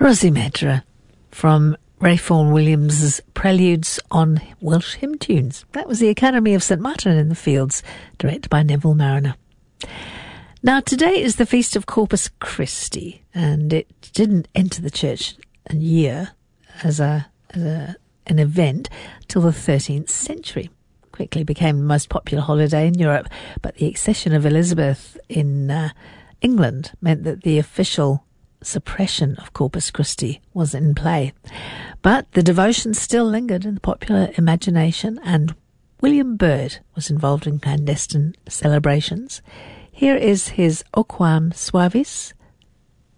Rosie Medra from Ray Vaughan Williams' Preludes on Welsh Hymn Tunes. That was the Academy of St Martin in the Fields, directed by Neville Mariner. Now, today is the Feast of Corpus Christi, and it didn't enter the church a year as an event till the 13th century. Quickly became the most popular holiday in Europe, but the accession of Elizabeth in England meant that the official suppression of Corpus Christi was in play. But the devotion still lingered in the popular imagination, and William Byrd was involved in clandestine celebrations. Here is his O Quam Suavis,